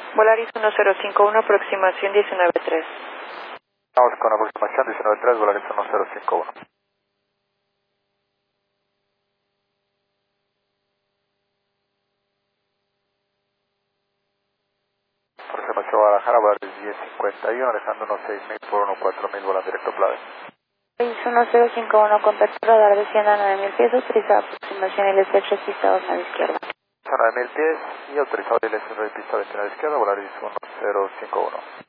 Volaris 1051, aproximación 19.3. Vamos con aproximación 19.3, Volaris 1051. Aproximación Guadalajara, Volaris 1051, dejando unos 6.000 por 1.4000, volando directo a Playa. Volaris 1051, contacto radar descienda a 9.000 pies, autorizada aproximación y el estrecho pistados a la izquierda. A 9.000 pies y autorizado el exceso de pista 29 izquierda, Volaris 1051.